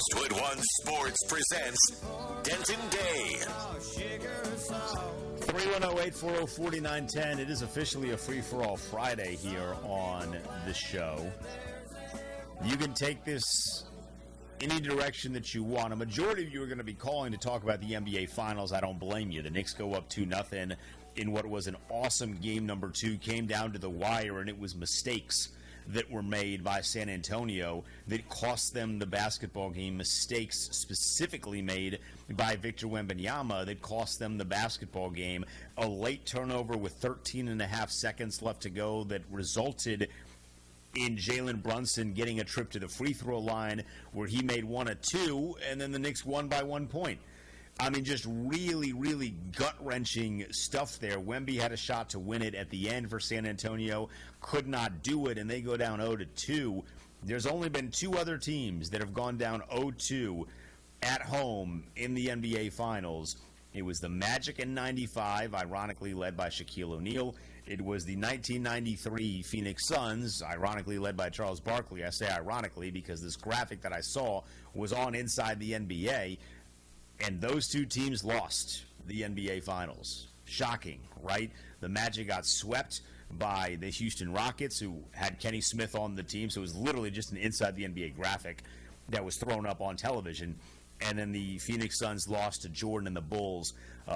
Westwood One Sports presents Denton Day. 310-840-4910. It is officially a free-for-all Friday here on the show. You can take this any direction that you want. A majority of you are going to be calling to talk about the NBA Finals. I don't blame you. The Knicks go up 2-0 in what was an awesome game number 2. Came down to the wire, and it was mistakes that were made by San Antonio that cost them the basketball game. Mistakes specifically made by Victor Wembanyama that cost them the basketball game. A late turnover with 13 and a half seconds left to go that resulted in Jalen Brunson getting a trip to the free throw line where he made 1 of 2, and then the Knicks won by 1 point. I mean, just really, really gut-wrenching stuff there. Wemby had a shot to win it at the end for San Antonio, could not do it, and they go down 0-2. There's only been 2 other teams that have gone down 0-2 at home in the NBA Finals. It was the Magic in 95, ironically led by Shaquille O'Neal. It was the 1993 Phoenix Suns, ironically led by Charles Barkley. I say ironically because this graphic that I saw was on Inside the NBA. And those 2 teams lost the NBA Finals. Shocking, right? The Magic got swept by the Houston Rockets, who had Kenny Smith on the team. So it was literally just an Inside the NBA graphic that was thrown up on television. And then the Phoenix Suns lost to Jordan and the Bulls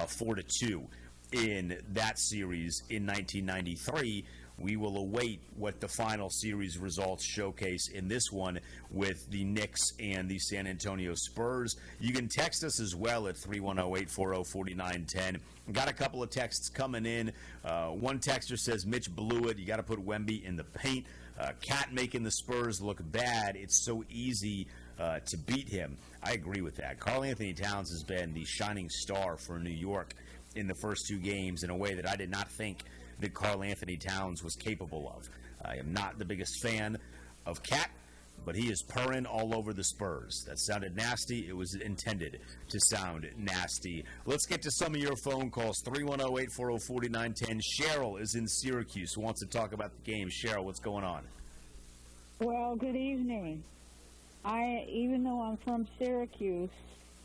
4-2 in that series in 1993. We will await what the final series results showcase in this one with the Knicks and the San Antonio Spurs. You can text us as well at 310-840-4910. Got a couple of texts coming in. One texter says, Mitch blew it. You got to put Wemby in the paint. Cat making the Spurs look bad. It's so easy to beat him. I agree with that. Karl Anthony Towns has been the shining star for New York in the first 2 games in a way that I did not think that Karl Anthony Towns was capable of. I am not the biggest fan of Cat, but he is purring all over the Spurs. That sounded nasty. It was intended to sound nasty. Let's get to some of your phone calls. 310-840-4910. Cheryl is in Syracuse, who wants to talk about the game. Cheryl, what's going on? Well, good evening. Even though I'm from Syracuse,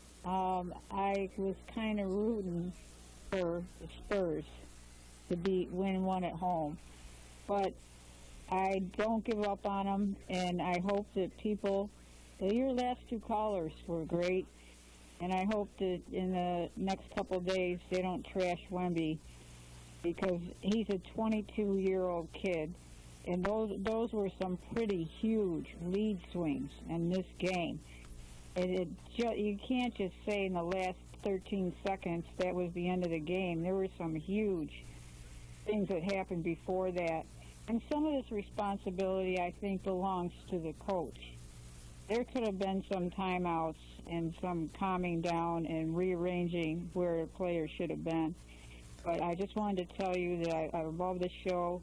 I was kind of rooting for the Spurs to win one at home. But I don't give up on them, and I hope that your last 2 callers were great, and I hope that in the next couple of days they don't trash Wemby, because he's a 22-year-old kid, and those were some pretty huge lead swings in this game. And you can't just say in the last 13 seconds that was the end of the game. There were some huge things that happened before that. And some of this responsibility, I think, belongs to the coach. There could have been some timeouts and some calming down and rearranging where the players should have been. But I just wanted to tell you that I love the show,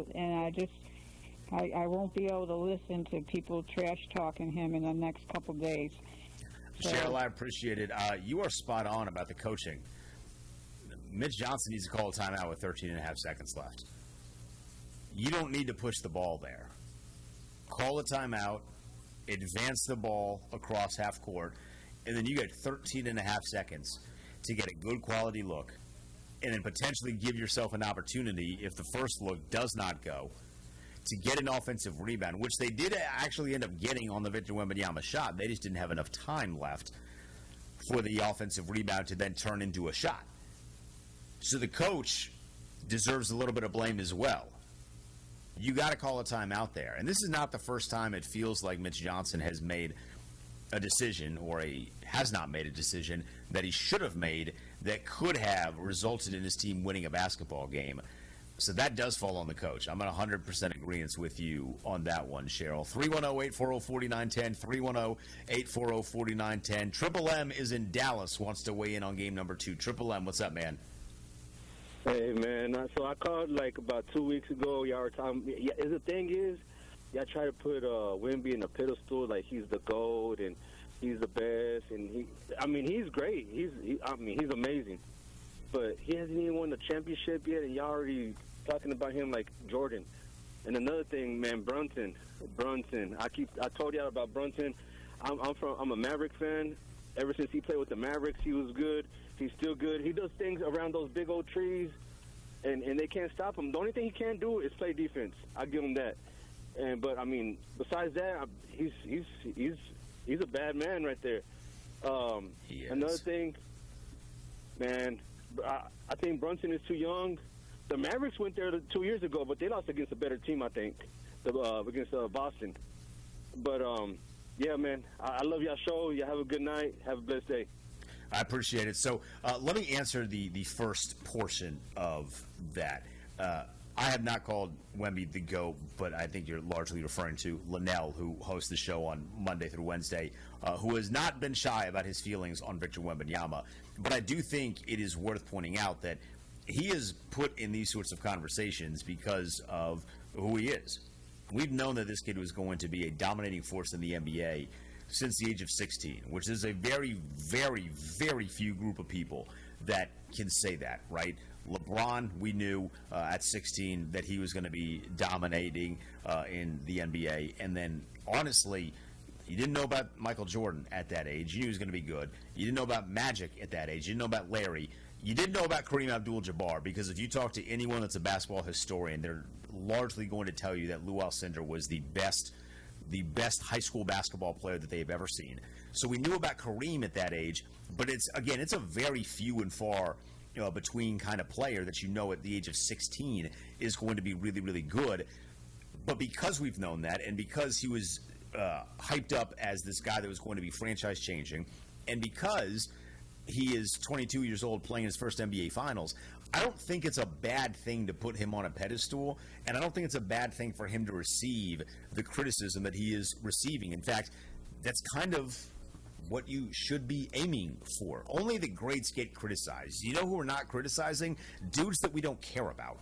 I won't be able to listen to people trash-talking him in the next couple days. Cheryl, I appreciate it. You are spot on about the coaching. Mitch Johnson needs to call a timeout with 13 and a half seconds left. You don't need to push the ball there. Call a timeout, advance the ball across half court, and then you get 13 and a half seconds to get a good quality look, and then potentially give yourself an opportunity, if the first look does not go, to get an offensive rebound, which they did actually end up getting on the Victor Wembanyama shot. They just didn't have enough time left for the offensive rebound to then turn into a shot. So the coach deserves a little bit of blame as well. You got to call a timeout there. And this is not the first time it feels like Mitch Johnson has made a decision has not made a decision that he should have made that could have resulted in his team winning a basketball game. So that does fall on the coach. I'm in 100% agreement with you on that one, Cheryl. 310-840-4910, 310-840-4910. Triple M is in Dallas, wants to weigh in on game number 2. Triple M, what's up, man? Hey, man. So I called like about 2 weeks ago. Y'all were talking. Yeah, the thing is, y'all try to put Wemby in a pedestal like he's the GOAT and he's the best. And he's great. He's amazing. But he hasn't even won the championship yet, and y'all already talking about him like Jordan. And another thing, man, Brunson. I told y'all about Brunson. I'm a Maverick fan. Ever since he played with the Mavericks, he was good. He's still good. He does things around those big old trees, and they can't stop him. The only thing he can't do is play defense. I give him that. But I mean, besides that, he's a bad man right there. He is. Another thing, man, I think Brunson is too young. The Mavericks went there 2 years ago, but they lost against a better team, I think, against Boston. But yeah, man, I love y'all show. Y'all have a good night. Have a blessed day. I appreciate it. So let me answer the first portion of that. I have not called Wemby the GOAT, but I think you're largely referring to Linnell, who hosts the show on Monday through Wednesday, who has not been shy about his feelings on Victor Wembanyama. But I do think it is worth pointing out that he is put in these sorts of conversations because of who he is. We've known that this kid was going to be a dominating force in the NBA since the age of 16, which is a very, very, very few group of people that can say that, right? LeBron, we knew at 16 that he was going to be dominating in the NBA. And then, honestly, you didn't know about Michael Jordan at that age. You knew he was going to be good. You didn't know about Magic at that age. You didn't know about Larry. You didn't know about Kareem Abdul-Jabbar, because if you talk to anyone that's a basketball historian, they're largely going to tell you that Lou Alcindor was the best high school basketball player that they've ever seen. So we knew about Kareem at that age, but it's a very few and far between kind of player that at the age of 16 is going to be really, really good. But because we've known that, and because he was hyped up as this guy that was going to be franchise changing, and because he is 22 years old playing his first NBA Finals, I don't think it's a bad thing to put him on a pedestal, and I don't think it's a bad thing for him to receive the criticism that he is receiving. In fact, that's kind of what you should be aiming for. Only the greats get criticized. You know who we're not criticizing? Dudes that we don't care about.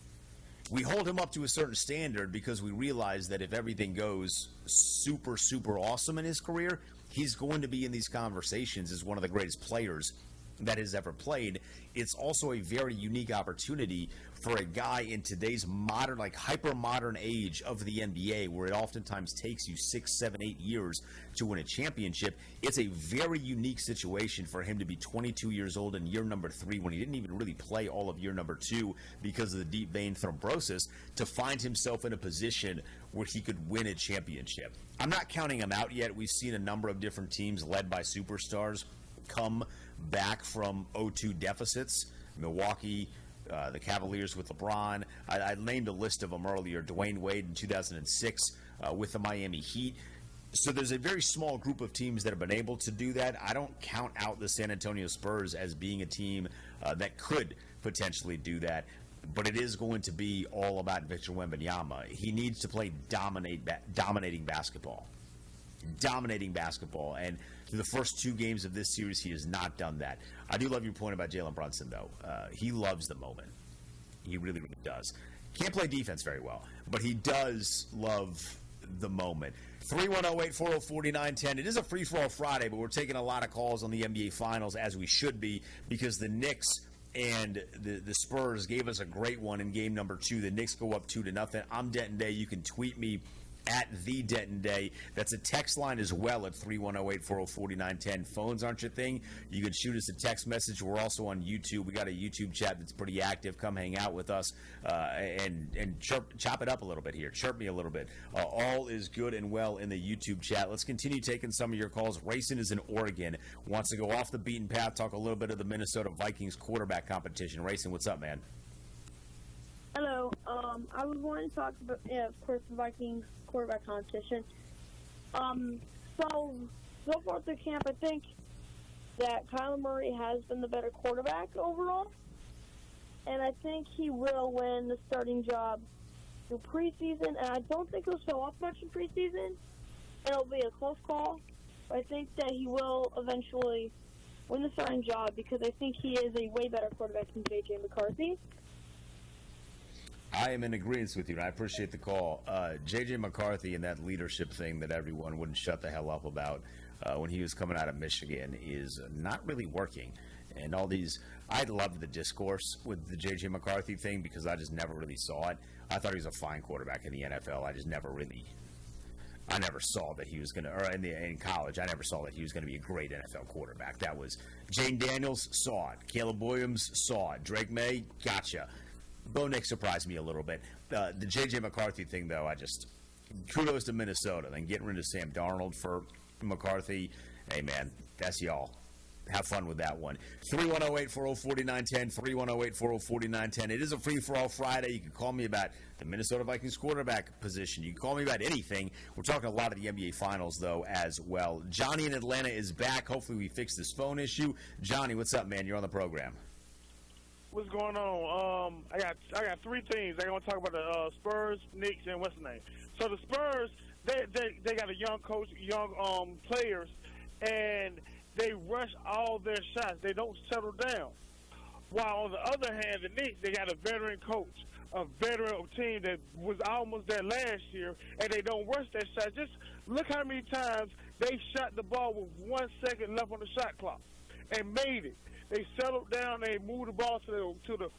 We hold him up to a certain standard because we realize that if everything goes super, super awesome in his career, he's going to be in these conversations as one of the greatest players that has ever played. It's also a very unique opportunity for a guy in today's modern, hyper modern age of the NBA, where it oftentimes takes you 6, 7, 8 years to win a championship. It's a very unique situation for him to be 22 years old in year number 3, when he didn't even really play all of year number 2 because of the deep vein thrombosis, to find himself in a position where he could win a championship. I'm not counting him out yet. We've seen a number of different teams led by superstars come back from 0-2 deficits. Milwaukee, the Cavaliers with LeBron. I named a list of them earlier. Dwayne Wade in 2006 with the Miami Heat. So there's a very small group of teams that have been able to do that. I don't count out the San Antonio Spurs as being a team that could potentially do that. But it is going to be all about Victor Wembanyama. He needs to play dominating basketball. Dominating basketball. And through the first 2 games of this series, he has not done that. I do love your point about Jalen Brunson, though. He loves the moment. He really, really does. Can't play defense very well, but he does love the moment. 310-840-4910. It is a free-for-all Friday, but we're taking a lot of calls on the NBA Finals, as we should be, because the Knicks and the Spurs gave us a great one in game number 2. The Knicks go up 2-0. I'm Denton Day. You can tweet me at the Denton Day. That's a text line as well at 310-840-4910. Phones aren't your thing. You can shoot us a text message. We're also on YouTube. We got a YouTube chat that's pretty active. Come hang out with us and chop it up a little bit here. Chirp me a little bit. All is good and well in the YouTube chat. Let's continue taking some of your calls. Rayson is in Oregon. Wants to go off the beaten path, talk a little bit of the Minnesota Vikings quarterback competition. Rayson, what's up, man? Hello. I was wanting to talk about, of course, the Vikings quarterback competition. So far through camp, I think that Kyler Murray has been the better quarterback overall, and I think he will win the starting job through preseason. And I don't think he'll show off much in preseason, and it'll be a close call. But I think that he will eventually win the starting job because I think he is a way better quarterback than J.J. McCarthy. I am in agreement with you, and I appreciate the call. J.J. McCarthy and that leadership thing that everyone wouldn't shut the hell up about when he was coming out of Michigan is not really working. And all these, I loved the discourse with the J.J. McCarthy thing because I just never really saw it. I thought he was a fine quarterback in the NFL. I just never really, I never saw that he was going to, or in college, I never saw that he was going to be a great NFL quarterback. That was Jane Daniels, saw it. Caleb Williams, saw it. Drake May, gotcha. Bo Nix surprised me a little bit. The J.J. McCarthy thing, though, kudos to Minnesota. Then getting rid of Sam Darnold for McCarthy, hey, man, that's y'all. Have fun with that one. 310-840-4910, 310-840-4910. It is a free-for-all Friday. You can call me about the Minnesota Vikings quarterback position. You can call me about anything. We're talking a lot of the NBA Finals, though, as well. Johnny in Atlanta is back. Hopefully we fix this phone issue. Johnny, what's up, man? You're on the program. What's going on? I got three teams. I want to talk about the Spurs, Knicks, and what's the name. So the Spurs, they got a young coach, young players, and they rush all their shots. They don't settle down. While on the other hand, the Knicks, they got a veteran coach, a veteran team that was almost there last year, and they don't rush their shots. Just look how many times they shot the ball with 1 second left on the shot clock and made it. They settled down. They moved the ball to the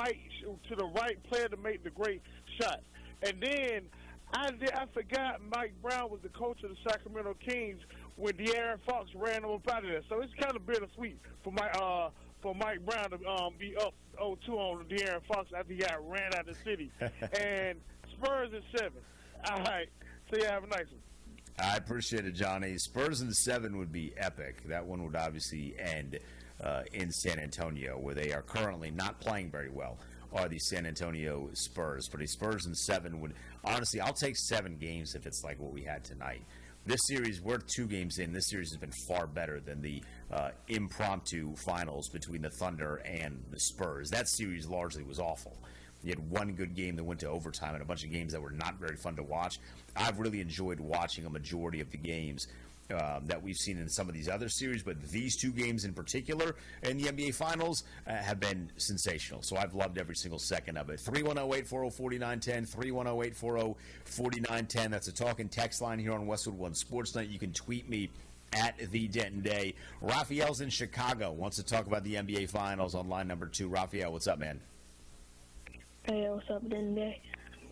right player to make the great shot. And then I forgot Mike Brown was the coach of the Sacramento Kings when De'Aaron Fox ran him up out of there. So it's kind of bittersweet for Mike Brown to be up 0-2 on De'Aaron Fox after he got ran out of the city. And Spurs is 7. All right. So yeah, have a nice one. I appreciate it, Johnny. Spurs in 7 would be epic. That one would obviously end in San Antonio, where they are currently not playing very well, are the San Antonio Spurs. But a Spurs in 7 would, honestly, I'll take 7 games if it's like what we had tonight. This series, we're 2 games in. This series has been far better than the impromptu finals between the Thunder and the Spurs. That series largely was awful. You had one good game that went to overtime and a bunch of games that were not very fun to watch. I've really enjoyed watching a majority of the games that we've seen in some of these other series, but these 2 games in particular in the NBA Finals have been sensational. So I've loved every single second of it. 310-840-4910, 310-840-4910. That's a talk and text line here on Westwood One Sports Night. You can tweet me at the Denton Day. Raphael's in Chicago, wants to talk about the NBA Finals on line number 2. Raphael, what's up, man? Hey, what's up, Denton Day?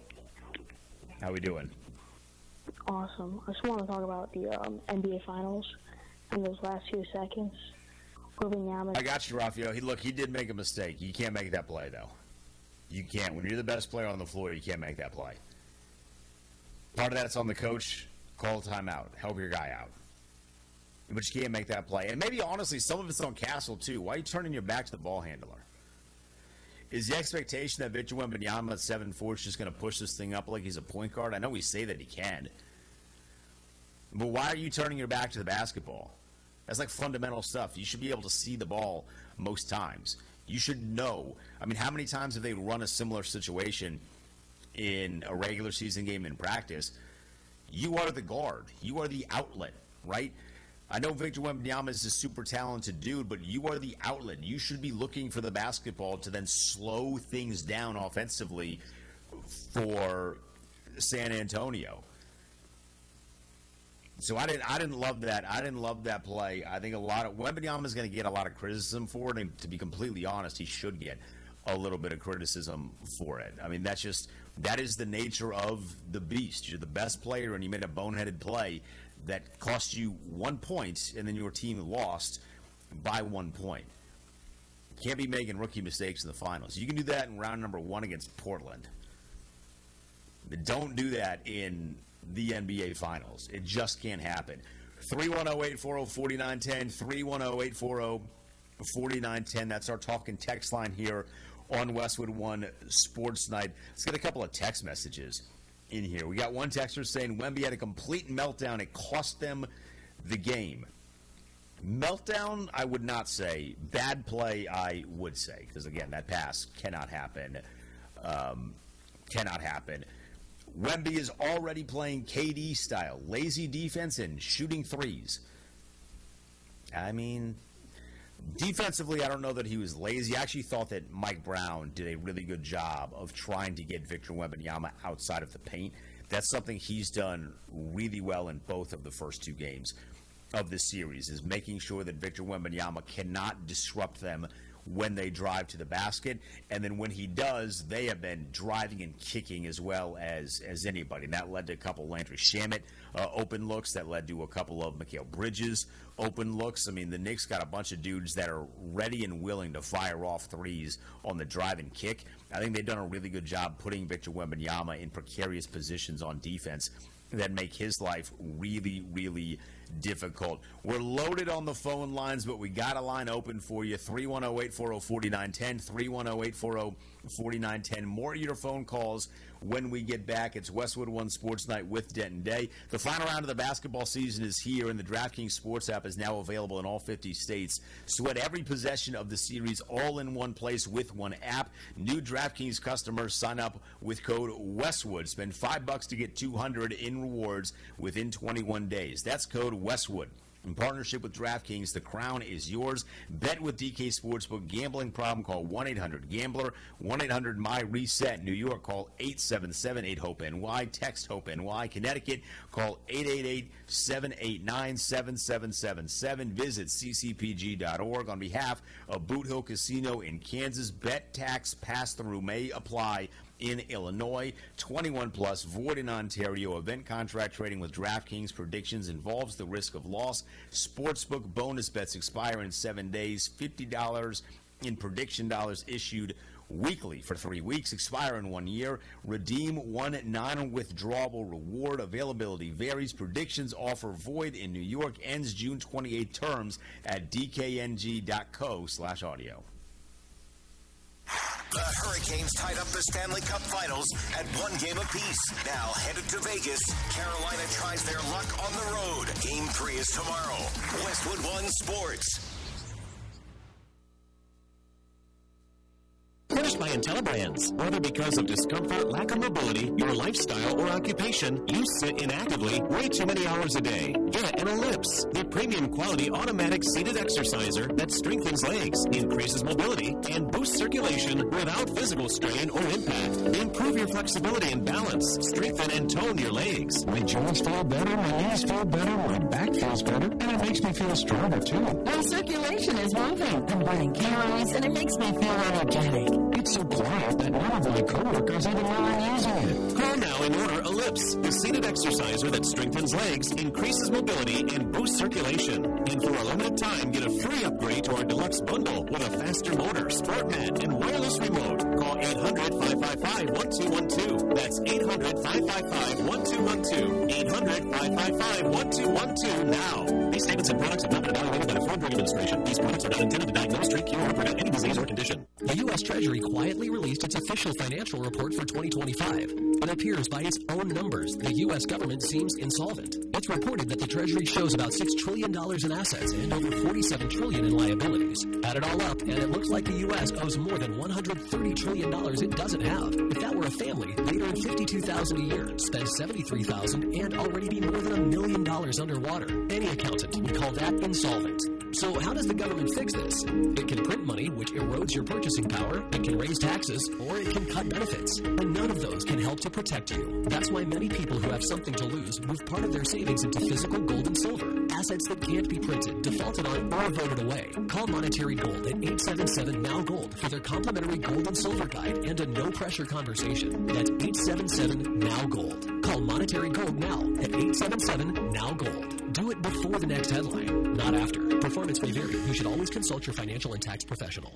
How we doing? Awesome. I just want to talk about the NBA Finals in those last few seconds. I got you, Raphael. He did make a mistake. You can't make that play, though. You can't. When you're the best player on the floor, you can't make that play. Part of that's on the coach. Call a timeout. Help your guy out. But you can't make that play. And maybe, honestly, some of it's on Castle, too. Why are you turning your back to the ball handler? Is the expectation that Victor Wembanyama at 7'4" is just going to push this thing up like he's a point guard? I know we say that he can. But why are you turning your back to the basketball? That's like fundamental stuff. You should be able to see the ball most times. You should know. I mean, how many times have they run a similar situation in a regular season game in practice? You are the guard. You are the outlet, right? I know Victor Wembanyama is a super talented dude, but you are the outlet. You should be looking for the basketball to then slow things down offensively for San Antonio. So I didn't love that. I didn't love that play. I think Wembanyama is going to get a lot of criticism for it, and to be completely honest, he should get a little bit of criticism for it. I mean, that is the nature of the beast. You're the best player, and you made a boneheaded play that cost you 1 point, and then your team lost by 1 point. You can't be making rookie mistakes in the finals. You can do that in round number 1 against Portland. But don't do that in the NBA Finals. It just can't happen. 310-840-4910, 310-840-4910. That's our talk and text line here on Westwood One Sports Night. Let's get a couple of text messages in here. We got one texter saying Wemby had a complete meltdown. It cost them the game. Meltdown, I would not say. Bad play, I would say. Because, again, that pass cannot happen. Cannot happen. Wemby is already playing KD style. Lazy defense and shooting threes. I mean, defensively, I don't know that he was lazy. I actually thought that Mike Brown did a really good job of trying to get Victor Wembanyama outside of the paint. That's something he's done really well in both of the first 2 games of the series, is making sure that Victor Wembanyama cannot disrupt them when they drive to the basket. And then when he does, they have been driving and kicking as well as anybody. And that led to a couple of Landry Shamet open looks. That led to a couple of Mikal Bridges open looks. I mean, the Knicks got a bunch of dudes that are ready and willing to fire off threes on the drive and kick. I think they've done a really good job putting Victor Wembanyama in precarious positions on defense that make his life really, really difficult. We're loaded on the phone lines, but we got a line open for you. 310-840-4910, 310-840-4910. More of your phone calls when we get back. It's Westwood One Sports Night with Denton Day. The final round of the basketball season is here, and the DraftKings Sports app is now available in all 50 states. Sweat every possession of the series all in one place with one app. New DraftKings customers sign up with code Westwood. Spend $5 to get $200 in rewards within 21 days. That's code Westwood. In partnership with DraftKings, the crown is yours. Bet with DK Sportsbook. Gambling problem, call 1-800-GAMBLER. 1-800-MY-RESET. New York, call 877-8-HOPE-NY. Text HOPE-NY. Connecticut, call 888-789-7777. Visit ccpg.org. On behalf of Boot Hill Casino in Kansas, bet tax pass-through may apply in Illinois. 21 plus, void in Ontario. Event contract trading with DraftKings. Predictions involves the risk of loss. Sportsbook bonus bets expire in 7 days. $50 in prediction dollars issued weekly for 3 weeks, expire in 1 year. Redeem one non-withdrawable reward. Availability varies. Predictions offer void in New York. Ends June 28. Terms at dkng.co/audio. The Hurricanes tied up the Stanley Cup Finals at 1 game apiece. Now headed to Vegas, Carolina tries their luck on the road. Game 3 is tomorrow. Westwood One Sports. Furnished by IntelliBrands. Whether because of discomfort, lack of mobility, your lifestyle, or occupation, you sit inactively way too many hours a day. Get an Ellipse, the premium quality automatic seated exerciser that strengthens legs, increases mobility, and boosts circulation without physical strain or impact. Improve your flexibility and balance. Strengthen and tone your legs. My joints feel better, my knees feel better, my back feels better, and it makes me feel stronger too. My circulation is moving. I'm burning calories, and it makes me feel energetic. It's so quiet that none of my coworkers even know I'm using it. Call now and order Ellipse, the seated exerciser that strengthens legs, increases mobility, and boosts circulation. And for a limited time, get a free upgrade to our deluxe bundle with a faster motor, sport mat, and wireless remote. Call 800-555-1212. That's 800-555-1212. 800-555-1212 now. These statements and products have not been evaluated by the Food Drug Administration. These products are not intended to diagnose, treat, cure, or prevent any disease or condition. The U.S. Treasury quietly released its official financial report for 2025. It appears by its own numbers the U.S. government seems insolvent. It's reported that the Treasury shows about $6 trillion in assets and over $47 trillion in liabilities. Add it all up, and it looks like the U.S. owes more than $130 trillion it doesn't have. If that were a family, they'd earn $52,000 a year, spend $73,000, and already be more than $1 million underwater. Any accountant would call that insolvent. So how does the government fix this? It can print money, which erodes your purchasing power. It can raise taxes, or it can cut benefits. And none of those can help to protect you. That's why many people who have something to lose move part of their savings into physical gold and silver. Assets that can't be printed, defaulted on, or voted away. Call Monetary Gold at 877-NOW-GOLD for their complimentary gold and silver guide and a no-pressure conversation. That's 877-NOW-GOLD. Call Monetary Gold now at 877-NOW-GOLD. Do it before the next headline, not after. Performance may vary. You should always consult your financial and tax professional.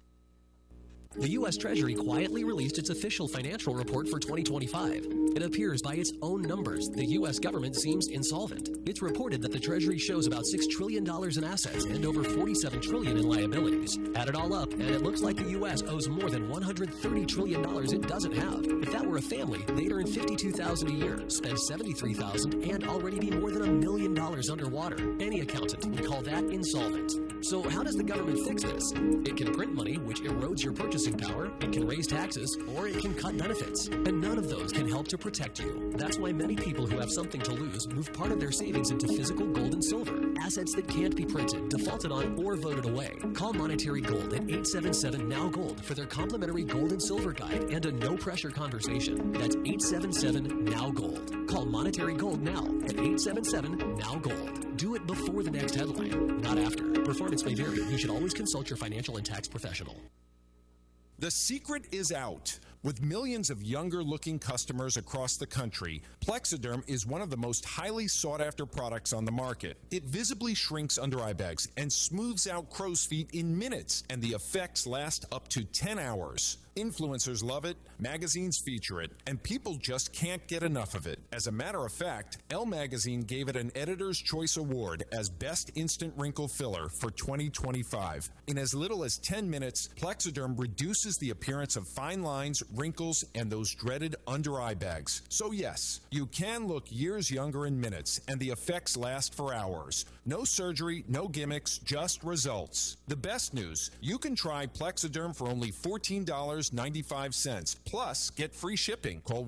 The U.S. Treasury quietly released its official financial report for 2025. It appears by its own numbers the U.S. government seems insolvent. It's reported that the Treasury shows about $6 trillion in assets and over $47 trillion in liabilities. Add it all up, and it looks like the U.S. owes more than $130 trillion it doesn't have. If that were a family, they'd earn $52,000 a year, spend $73,000, and already be more than $1 million underwater. Any accountant would call that insolvent. So how does the government fix this? It can print money, which erodes your purchasing power, it can raise taxes, or it can cut benefits. And none of those can help to protect you. That's why many people who have something to lose move part of their savings into physical gold and silver. Assets that can't be printed, defaulted on, or voted away. Call Monetary Gold at 877-NOW-GOLD for their complimentary gold and silver guide and a no-pressure conversation. That's 877-NOW-GOLD. Call Monetary Gold now at 877-NOW-GOLD. Do it before the next headline, not after. Performance may vary. You should always consult your financial and tax professional. The secret is out. With millions of younger-looking customers across the country, Plexiderm is one of the most highly sought-after products on the market. It visibly shrinks under-eye bags and smooths out crow's feet in minutes, and the effects last up to 10 hours. Influencers love it, magazines feature it, and people just can't get enough of it. As a matter of fact, Elle Magazine gave it an Editor's Choice Award as Best Instant Wrinkle Filler for 2025. In as little as 10 minutes, Plexiderm reduces the appearance of fine lines, wrinkles, and those dreaded under-eye bags. So yes, you can look years younger in minutes, and the effects last for hours. No surgery, no gimmicks, just results. The best news, you can try Plexiderm for only $14.95, plus get free shipping. Call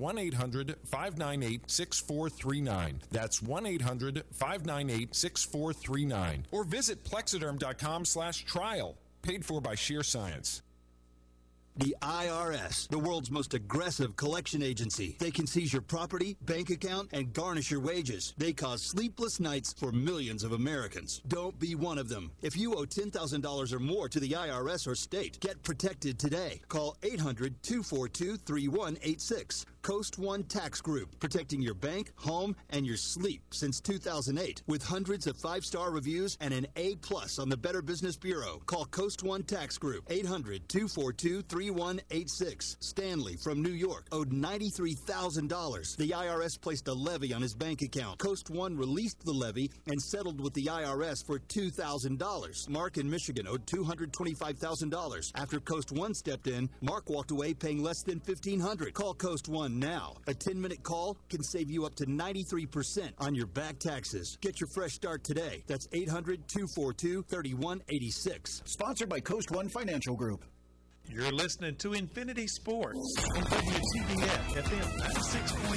1-800-598-6439. That's 1-800-598-6439. Or visit Plexiderm.com/trial. Paid for by Sheer Science. The IRS, the world's most aggressive collection agency. They can seize your property, bank account, and garnish your wages. They cause sleepless nights for millions of Americans. Don't be one of them. If you owe $10,000 or more to the IRS or state, get protected today. Call 800-242-3186. Coast One Tax Group, protecting your bank, home, and your sleep since 2008. With hundreds of 5-star reviews and an A+ on the Better Business Bureau. Call Coast One Tax Group, 800-242-3186. Stanley from New York owed $93,000. The IRS placed a levy on his bank account. Coast One released the levy and settled with the IRS for $2,000. Mark in Michigan owed $225,000. After Coast One stepped in, Mark walked away paying less than $1,500. Call Coast One now. A 10-minute call can save you up to 93% on your back taxes. Get your fresh start today. That's 800-242-3186. Sponsored by Coast One Financial Group. You're listening to Infinity Sports on WTBF FM 96.9.